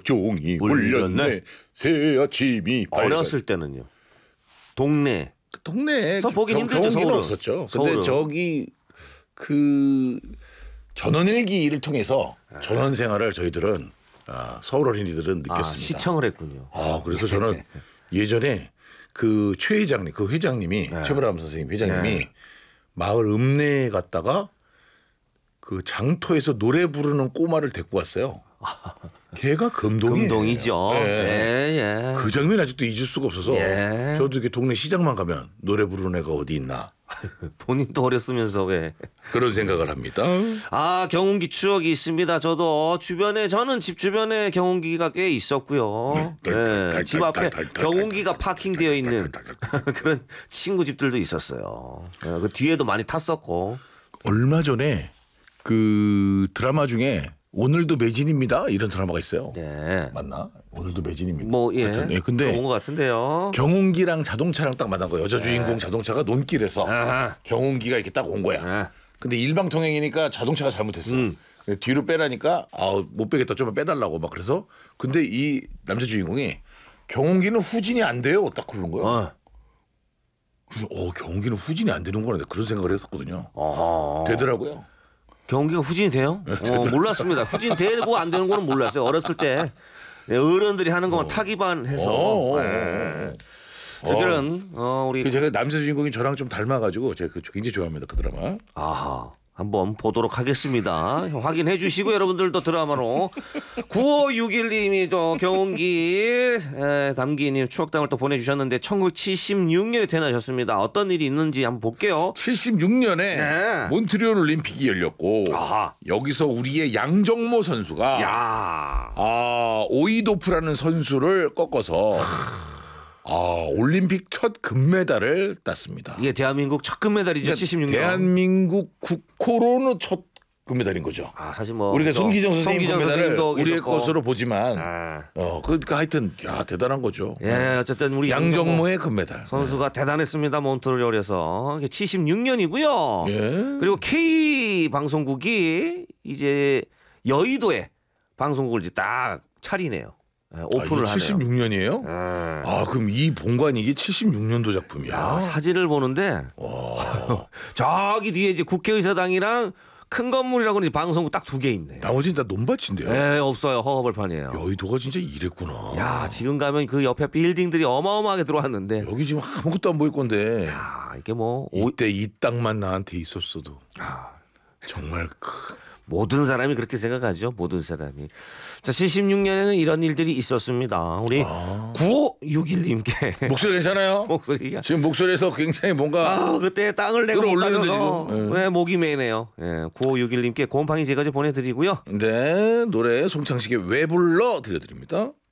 종이 울렸네 새 아침이 어렸을 때는요. 동네에서 보긴 힘들죠. 경운기는 서울은 없었죠. 서울은. 근데 저기 그 전원일기를 통해서 전원 생활을 저희들은 서울 어린이들은 느꼈습니다. 시청을 했군요. 그래서 저는 예전에 그 최 회장님, 그 회장님이 네. 최불암 선생님 회장님이 네. 마을 읍내에 갔다가 그 장터에서 노래 부르는 꼬마를 데리고 왔어요. 걔가 금동이에요. 금동이죠. 예. 예. 그 장면 아직도 잊을 수가 없어서 예. 저도 이렇게 동네 시장만 가면 노래 부르는 애가 어디 있나 본인도 어렸으면서 왜. 그런 생각을 합니다. 경운기 추억이 있습니다. 저는 집 주변에 경운기가 꽤 있었고요. 네, 집 앞에 경운기가 파킹되어 있는 그런 친구 집들도 있었어요. 그 뒤에도 많이 탔었고. 얼마 전에 그 드라마 중에 오늘도 매진입니다 이런 드라마가 있어요. 네. 맞나? 오늘도 매진입니다. 하여튼, 근데 그런 것 같은데요. 경운기랑 자동차랑 딱 만난 거예요. 여자 주인공 자동차가 논길에서 경운기가 이렇게 딱 온 거야. 근데 일방통행이니까 자동차가 잘못했어. 뒤로 빼라니까 못 빼겠다 좀 빼달라고 막 그래서 근데 이 남자 주인공이 경운기는 후진이 안 돼요. 딱 그러는 거예요. 그래서 경운기는 후진이 안 되는 거네 그런 생각을 했었거든요. 되더라고요. 경운기가 후진이 돼요? 몰랐습니다. 후진 되고 안 되는 거는 몰랐어요. 어렸을 때 어른들이 하는 것만 타기만 해서. 저기는 우리 제가 남자 주인공이 저랑 좀 닮아가지고 제가 굉장히 좋아합니다 그 드라마. 한번 보도록 하겠습니다. 확인해 주시고 여러분들도 드라마로 9561님이 또 경운기 담긴 추억담을 또 보내주셨는데 1976년에 태어나셨습니다. 어떤 일이 있는지 한번 볼게요. 76년에 몬트리올 올림픽이 열렸고 여기서 우리의 양정모 선수가 오이도프라는 선수를 꺾어서 올림픽 첫 금메달을 땄습니다. 이게 대한민국 첫 금메달이죠. 76년. 대한민국 국호로는 첫 금메달인 거죠. 사실 우리가 손기정 선생님 금메달을 우리의 계셨고. 것으로 보지만 그러니까 하여튼 어쨌든 거죠. 어쨌든 우리 양정모의 금메달 선수가 대단했습니다. 몬트리올에서 76년이고요. 그리고 K 방송국이 이제 여의도에 방송국을 이제 딱 차리네요. 오픈을 하네요. 76년이에요? 그럼 이 본관이 이게 76년도 작품이야. 사진을 보는데 저기 뒤에 이제 국회의사당이랑 큰 건물이라고 이제 방송국 딱 2개 있네. 나머지는 다 논밭인데요. 네, 없어요. 허허벌판이에요. 여의도가 진짜 이랬구나. 지금 가면 그 옆에 빌딩들이 어마어마하게 들어왔는데 여기 지금 아무것도 안 보일 건데. 이게 뭐 이때 이 땅만 나한테 있었어도 정말 모든 사람이 그렇게 생각하죠. 모든 사람이. 자, 76년에는 이런 일들이 있었습니다. 우리 9561님께 목소리 괜찮아요? 목소리가 지금 목소리에서 굉장히 뭔가 그때 땅을 내가 못 끌어올리는데 가져서 지금. 목이 메네요. 9561님께 곰팡이 제거제 보내드리고요. 네, 노래 송창식의 왜 불러 들려드립니다.